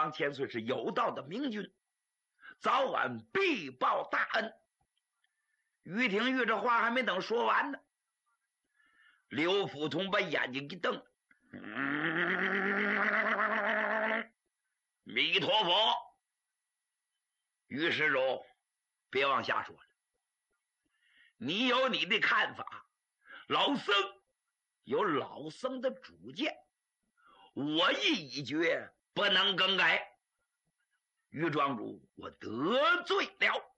王千岁是有道的明君，早晚必报大恩。于廷玉这话还没等说完呢，刘福通把眼睛一瞪，弥陀佛。于世主，别往下说了，你有你的看法，老僧有老僧的主见，我意已决，不能更改。于庄主，我得罪了。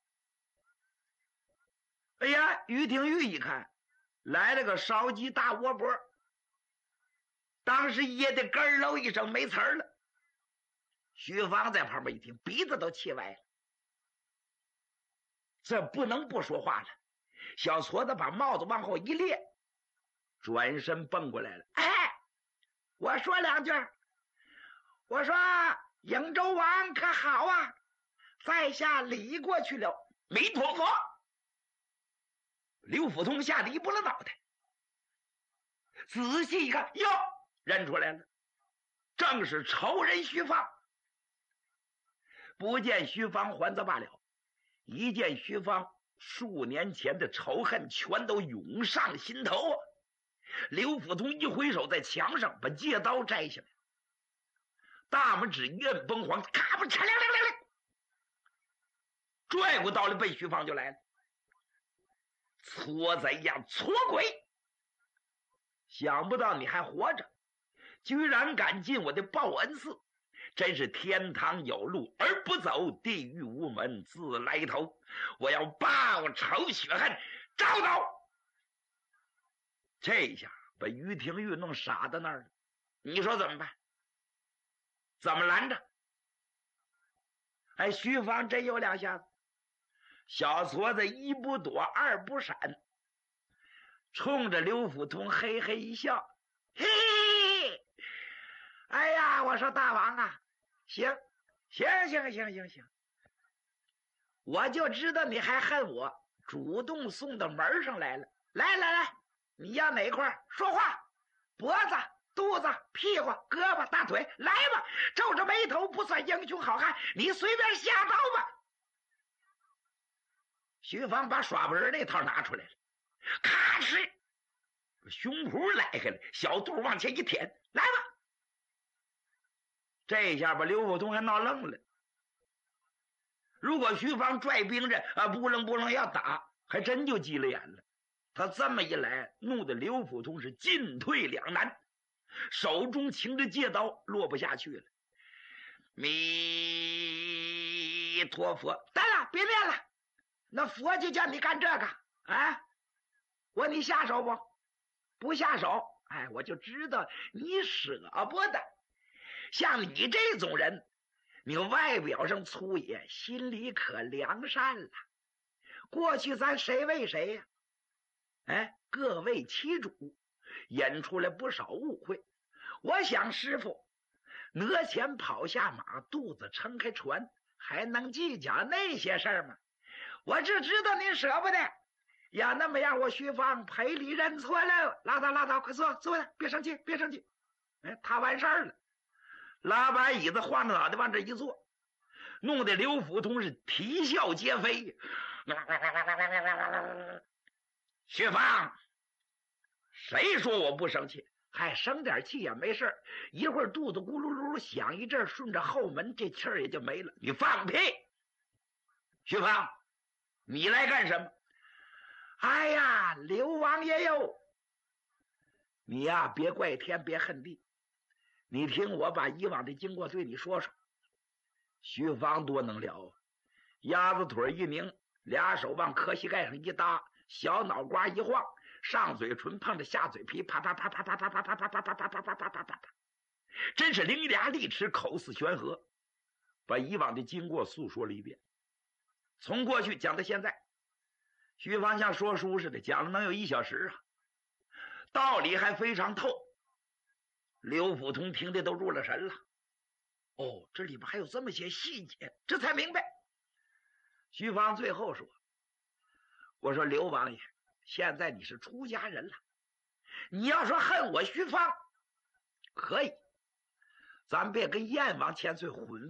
哎呀，于廷玉一看来了个烧鸡大窝脖，当时噎得咯喽一声没词儿了。徐芳在旁边一听，鼻子都气歪了，这不能不说话了。小矬子把帽子往后一列，转身蹦过来了。哎，我说两句，我说颍州王可好啊，在下礼过去了。弥陀佛。刘福通吓得一拨了脑袋，仔细一看，哟，认出来了，正是仇人徐芳。不见徐芳还则罢了，一见徐芳，数年前的仇恨全都涌上心头啊！刘福通一挥手，在墙上把戒刀摘下来，大拇指一摁崩簧，咔吧嚓亮亮亮亮，拽过刀来奔徐芳就来了。搓贼呀，搓鬼！想不到你还活着，居然敢进我的报恩寺，真是天堂有路而不走，地狱无门自来投。我要报仇雪恨，找到！这一下把于廷玉弄傻在那儿了，你说怎么办？怎么拦着？哎，徐芳真有两下子。小矬子一不躲二不闪，冲着刘福通嘿嘿一笑，嘿嘿，哎呀，我说大王啊，行，我就知道你还恨我，主动送到门上来了。来，你要哪块说话？脖子、肚子、屁股、胳膊、大腿，来吧，皱着眉头不算英雄好汉，你随便下刀吧。徐芳把耍本那套拿出来了，咔哧，胸脯来开了，小肚往前一舔，来吧。这下把刘福通还闹愣了。如果徐芳拽兵刃不楞要打，还真就急了眼了。他这么一来，弄得刘福通是进退两难，手中擎着戒刀落不下去了。弥陀佛，得了，别练了，那佛就叫你干这个啊？我你下手不？不下手，哎，我就知道你舍不得。像你这种人，你外表上粗野，心里可良善了。过去咱谁为谁呀？哎，各为其主，引出来不少误会。我想师傅，额前跑下马，肚子撑开船，还能计较那些事儿吗？我只知道您舍不得，要那么样，我徐芳赔礼认错了。拉倒，快坐下，别生气。哎，他完事儿了，拉把椅子晃着脑袋往这一坐，弄得刘福通是啼笑皆非。徐芳，谁说我不生气？还生点气也没事，一会儿肚子咕噜噜响一阵，顺着后门这气儿也就没了。你放屁！徐芳，你来干什么？哎呀，刘王爷哟，你呀别怪天别恨地，你听我把以往的经过对你说说。徐芳多能聊啊，鸭子腿一拧，俩手往磕膝盖上一搭，小脑瓜一晃，上嘴唇碰着下嘴皮，啪啪啪啪啪啪啪啪啪啪啪啪啪啪啪啪啪，真是伶牙俐齿，口似悬河，把以往的经过诉说了一遍，从过去讲到现在。徐芳像说书似的讲了能有1小时啊，道理还非常透。刘福通听的都入了神了。哦，这里边还有这么些细节，这才明白。徐芳最后说，我说刘王爷，现在你是出家人了，你要说恨我徐芳可以，咱别跟燕王千岁混